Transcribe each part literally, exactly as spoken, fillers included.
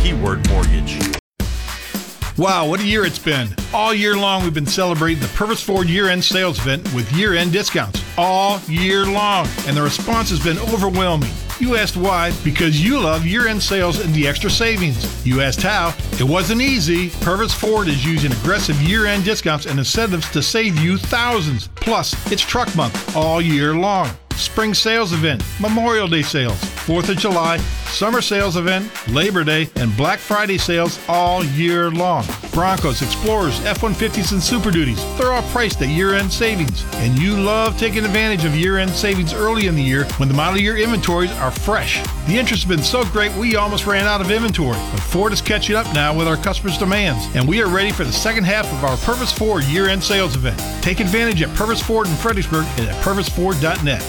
keyword mortgage. Wow, what a year it's been. All year long, we've been celebrating the Purvis Ford year-end sales event with year-end discounts all year long, and the response has been overwhelming. You asked why? Because you love year-end sales and the extra savings. You asked how? It wasn't easy. Purvis Ford is using aggressive year-end discounts and incentives to save you thousands. Plus, it's truck month all year long. Spring sales event, Memorial Day sales, fourth of July, summer sales event, Labor Day, and Black Friday sales all year long. Broncos, Explorers, F one fifties, and Super Duties, they're all priced at year-end savings. And you love taking advantage of year-end savings early in the year when the model year inventories are fresh. The interest has been so great we almost ran out of inventory, but Ford is catching up now with our customers' demands, and we are ready for the second half of our Purvis Ford year-end sales event. Take advantage at Purvis Ford in Fredericksburg and at purvis ford dot net.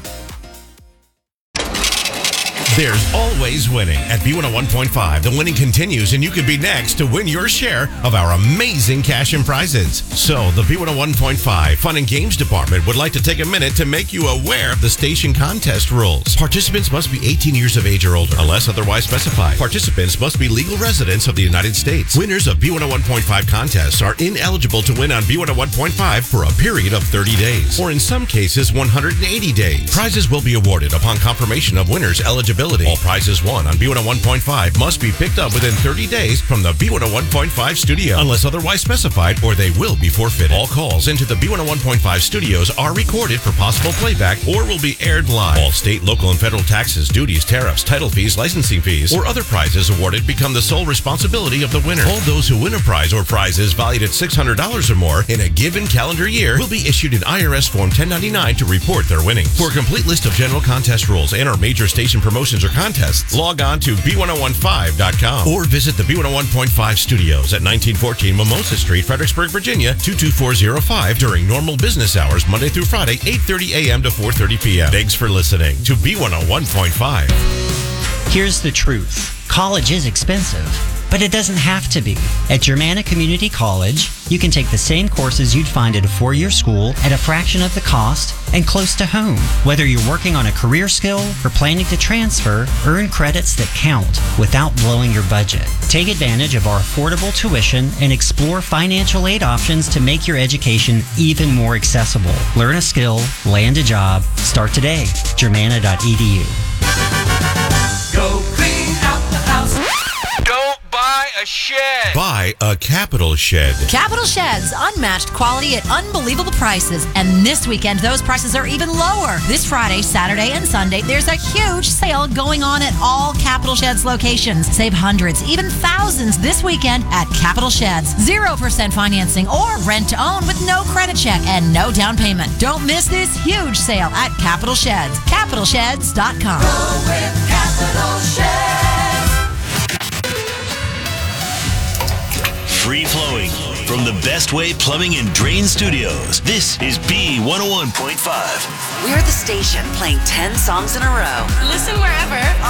There's always winning. At B one oh one point five, the winning continues, and you could be next to win your share of our amazing cash and prizes. So, the B one oh one point five Fun and Games Department would like to take a minute to make you aware of the station contest rules. Participants must be eighteen years of age or older, unless otherwise specified. Participants must be legal residents of the United States. Winners of B one oh one point five contests are ineligible to win on B one oh one point five for a period of thirty days, or in some cases, one hundred eighty days. Prizes will be awarded upon confirmation of winners' eligibility. All prizes won on B one oh one point five must be picked up within thirty days from the B one oh one point five studio, unless otherwise specified, or they will be forfeited. All calls into the B one oh one point five studios are recorded for possible playback or will be aired live. All state, local, and federal taxes, duties, tariffs, title fees, licensing fees, or other prizes awarded become the sole responsibility of the winner. All those who win a prize or prizes valued at six hundred dollars or more in a given calendar year will be issued an I R S Form ten ninety-nine to report their winnings. For a complete list of general contest rules and our major station promotions or contests, log on to B one oh one five dot com or visit the B one oh one point five studios at nineteen fourteen Mimosa Street, Fredericksburg, Virginia, two two four zero five during normal business hours Monday through Friday, eight thirty a.m. to four thirty p.m. Thanks for listening to B one oh one point five. Here's the truth. College is expensive, but it doesn't have to be. At Germanna Community College, you can take the same courses you'd find at a four-year school at a fraction of the cost and close to home. Whether you're working on a career skill or planning to transfer, earn credits that count without blowing your budget. Take advantage of our affordable tuition and explore financial aid options to make your education even more accessible. Learn a skill, land a job, start today. Germanna dot e d u. Go clean out the house. Don't buy a shed. Buy a Capital Shed. Capital Sheds, unmatched quality at unbelievable prices. And this weekend, those prices are even lower. This Friday, Saturday, and Sunday, there's a huge sale going on at all Capital Sheds locations. Save hundreds, even thousands this weekend at Capital Sheds. zero percent financing or rent to own with no credit check and no down payment. Don't miss this huge sale at Capital Sheds. capital sheds dot com. Go with Capital Sheds. Free flowing from the Best Way Plumbing and Drain Studios. This is B one oh one point five. We're the station playing ten songs in a row. Listen wherever.